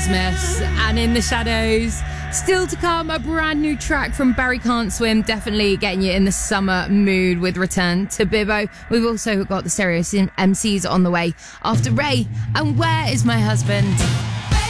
Christmas. And In the Shadows. Still to come, a brand new track from Barry Can't Swim, definitely getting you in the summer mood with Return to Bibbo. We've also got the Stereo MCs on the way after Ray and Where Is My Husband?